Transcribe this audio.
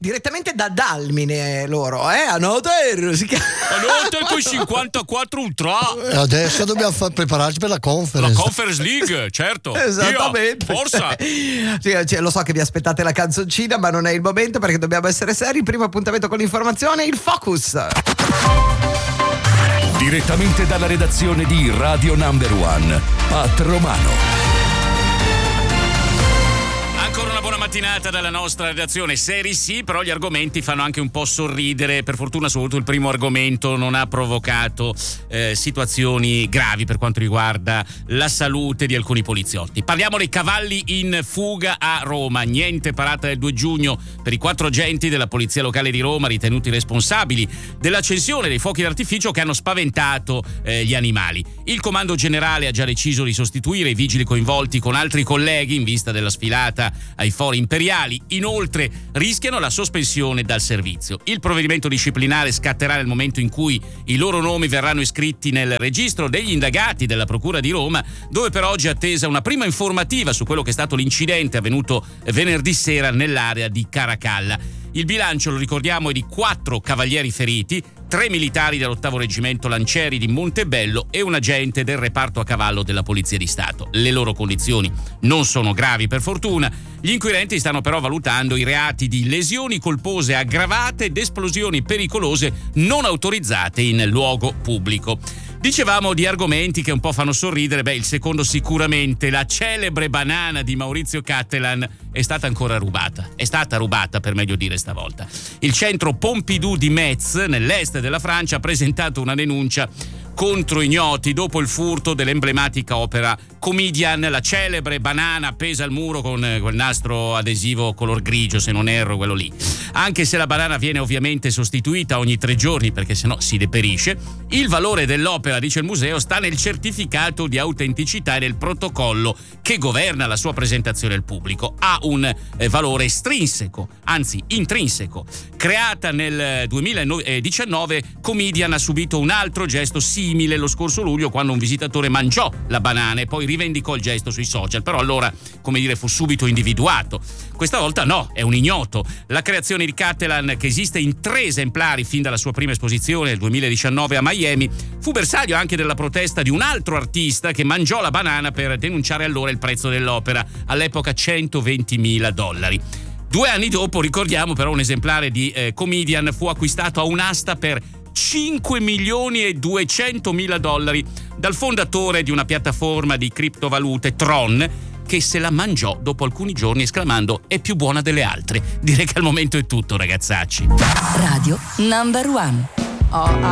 direttamente da Dalmine loro, a Noter si chiama. A Noter con 54 Ultra. Adesso dobbiamo prepararci per la Conference. La Conference League, certo. Esattamente. Forza. Sì, lo so che vi aspettate la canzoncina, ma non è il momento perché dobbiamo essere seri. Primo appuntamento con l'informazione, il Focus. Direttamente dalla redazione di Radio Number One, Pat Romano. Ancora una buona mattinata dalla nostra redazione. Seri sì, però gli argomenti fanno anche un po' sorridere. Per fortuna soprattutto il primo argomento non ha provocato situazioni gravi per quanto riguarda la salute di alcuni poliziotti. Parliamo dei cavalli in fuga a Roma. Niente parata del 2 giugno per i 4 agenti della Polizia Locale di Roma ritenuti responsabili dell'accensione dei fuochi d'artificio che hanno spaventato gli animali. Il comando generale ha già deciso di sostituire i vigili coinvolti con altri colleghi in vista della sfilata ai fori imperiali. Inoltre rischiano la sospensione dal servizio. Il provvedimento disciplinare scatterà nel momento in cui i loro nomi verranno iscritti nel registro degli indagati della Procura di Roma, dove per oggi è attesa una prima informativa su quello che è stato l'incidente avvenuto venerdì sera nell'area di Caracalla. Il bilancio, lo ricordiamo, è di 4 cavalieri feriti, 3 militari dell'8° Reggimento Lancieri di Montebello e un agente del reparto a cavallo della Polizia di Stato. Le loro condizioni non sono gravi, per fortuna. Gli inquirenti stanno però valutando i reati di lesioni colpose aggravate ed esplosioni pericolose non autorizzate in luogo pubblico. Dicevamo di argomenti che un po' fanno sorridere. Il secondo sicuramente, la celebre banana di Maurizio Cattelan è stata ancora rubata. È stata rubata, per meglio dire, stavolta. Il centro Pompidou di Metz, nell'est della Francia, ha presentato una denuncia contro ignoti dopo il furto dell'emblematica opera Comedian, la celebre banana appesa al muro con quel nastro adesivo color grigio, se non erro, quello lì. Anche se la banana viene ovviamente sostituita ogni 3 giorni perché sennò si deperisce, il valore dell'opera, dice il museo, sta nel certificato di autenticità e nel protocollo che governa la sua presentazione al pubblico. Ha un valore estrinseco, anzi intrinseco. Creata nel 2019, Comedian ha subito un altro gesto simile lo scorso luglio, quando un visitatore mangiò la banana e poi rivendicò il gesto sui social, però allora, come dire, fu subito individuato. Questa volta no, è un ignoto. La creazione di Cattelan, che esiste in 3 esemplari fin dalla sua prima esposizione nel 2019 a Miami, fu bersaglio anche della protesta di un altro artista che mangiò la banana per denunciare allora il prezzo dell'opera, all'epoca $120.000. 2 anni dopo, ricordiamo, però un esemplare di Comedian fu acquistato a un'asta per $5.200.000 dal fondatore di una piattaforma di criptovalute, Tron, che se la mangiò dopo alcuni giorni esclamando: è più buona delle altre. Direi che al momento è tutto, ragazzacci. Radio Number One.